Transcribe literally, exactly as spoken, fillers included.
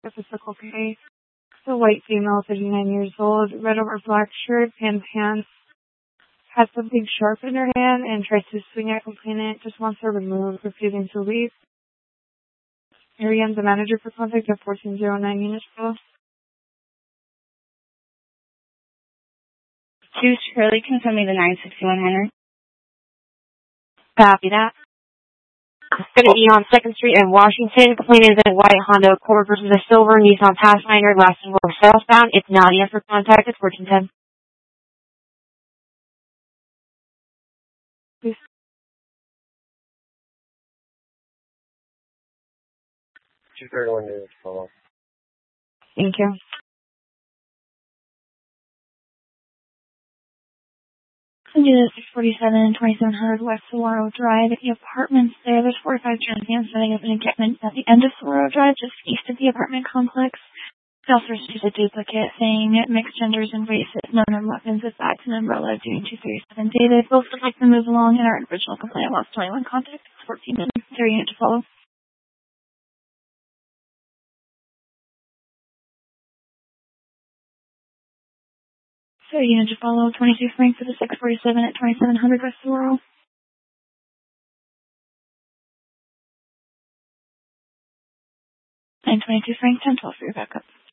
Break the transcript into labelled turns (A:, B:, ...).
A: a physical case. It's a white female, thirty-nine years old, red over black shirt and pants. Has something sharp in her hand and tries to swing at complainant. Just wants her removed, refusing to leave. Ariane, the manager for contact at fourteen oh nine Unit twelve.
B: Two Shirley, confirming the nine sixty-one Henry.
C: Copy that. It's going to be on second Street in Washington. Complainant is a white Honda Accord versus a silver Nissan Pathfinder, last and more southbound. It's Nadia for contact at fourteen ten.
A: Please.
D: two thirty-one Unit twelve.
A: Thank you.
E: Unit six forty-seven, twenty-seven hundred West Saguaro Drive. At the apartments there, there's forty-five transients setting up an encampment at the end of Saguaro Drive, just east of the apartment complex. They also received a duplicate saying mixed genders and races, no known weapons with bags and umbrella due two thirty-seven David. Both would like to move along in our original complaint lost twenty-one contact. fourteen minutes. Their unit to follow. So unit to follow, twenty-two Frank for the six forty-seven at twenty-seven hundred West Saguaro. And twenty-two Frank, ten twelve for your backup.